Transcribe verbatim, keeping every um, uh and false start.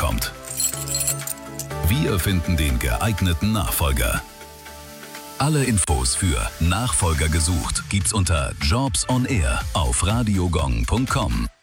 kommt. Wir finden den geeigneten Nachfolger. Alle Infos für Nachfolger gesucht gibt's unter Jobs on Air auf radiogong punkt com.